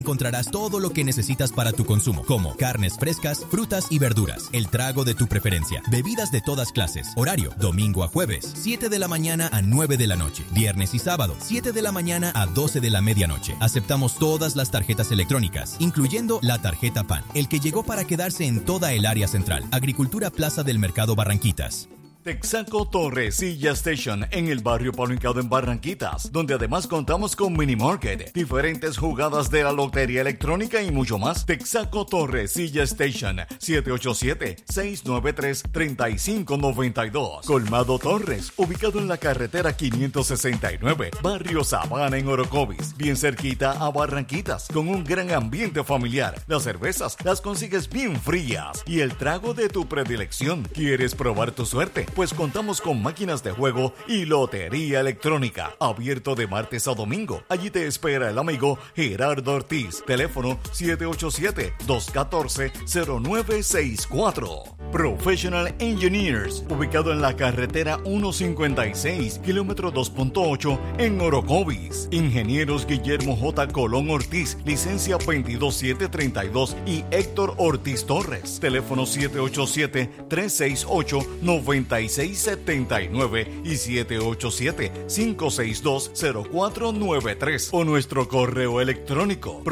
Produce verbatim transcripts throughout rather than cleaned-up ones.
Encontrarás todo lo que necesitas para tu consumo, como carnes frescas, frutas y verduras, el trago de tu preferencia, bebidas de todas clases, horario, domingo a jueves, siete de la mañana a nueve de la noche, viernes y sábado, siete de la mañana a doce de la medianoche. Aceptamos todas las tarjetas electrónicas, incluyendo la tarjeta P A N, el que llegó para quedarse en toda el área central. Agricultura Plaza del Mercado Barranquitas. Texaco Torrecilla Station en el barrio Palo en Barranquitas, donde además contamos con mini market, diferentes jugadas de la lotería electrónica y mucho más. Texaco Torrecilla Station, siete ocho siete, seis nueve tres, tres cinco nueve dos. Colmado Torres, ubicado en la carretera quinientos sesenta y nueve, barrio Sabana en Orocovis, bien cerquita a Barranquitas, con un gran ambiente familiar. Las cervezas las consigues bien frías y el trago de tu predilección. ¿Quieres probar tu suerte? Pues contamos con máquinas de juego y lotería electrónica, abierto de martes a domingo. Allí te espera el amigo Gerardo Ortiz. Teléfono siete ocho siete, dos uno cuatro, cero nueve seis cuatro. Professional Engineers, ubicado en la carretera ciento cincuenta y seis, kilómetro dos punto ocho en Orocovis. Ingenieros Guillermo J. Colón Ortiz, licencia veintidós siete treinta y dos, y Héctor Ortiz Torres. Teléfono siete ocho siete, tres seis ocho, nueve seis siete nueve y siete ocho siete, cinco seis dos, cero cuatro nueve tres, o nuestro correo electrónico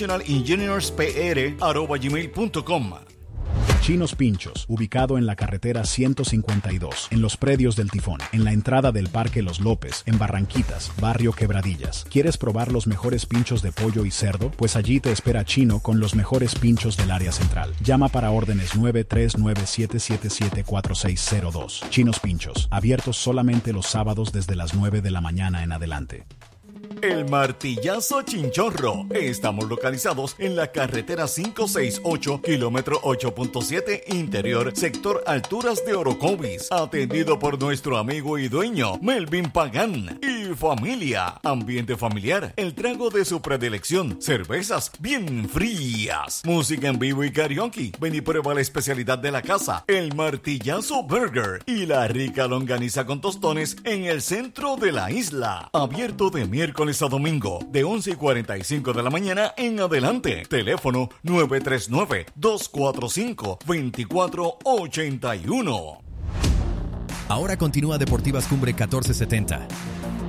professionalengineerspr arroba gmail punto com. Chinos Pinchos, ubicado en la carretera ciento cincuenta y dos, en los predios del Tifón, en la entrada del Parque Los López, en Barranquitas, barrio Quebradillas. ¿Quieres probar los mejores pinchos de pollo y cerdo? Pues allí te espera Chino con los mejores pinchos del área central. Llama para órdenes nueve tres nueve, siete siete siete, cuatro seis cero dos. Chinos Pinchos, abiertos solamente los sábados desde las nueve de la mañana en adelante. El Martillazo Chinchorro. Estamos localizados en la carretera quinientos sesenta y ocho, kilómetro ocho punto siete, interior, sector Alturas de Orocovis. Atendido por nuestro amigo y dueño, Melvin Pagán. Y familia. Ambiente familiar. El trago de su predilección. Cervezas bien frías. Música en vivo y karaoke. Ven y prueba la especialidad de la casa, el Martillazo Burger. Y la rica longaniza con tostones en el centro de la isla. Abierto de miércoles a domingo, de once y cuarenta y cinco de la mañana en adelante. Teléfono nueve tres nueve, dos cuatro cinco, dos cuatro ocho uno. Ahora continúa Deportivas Cumbre catorce setenta.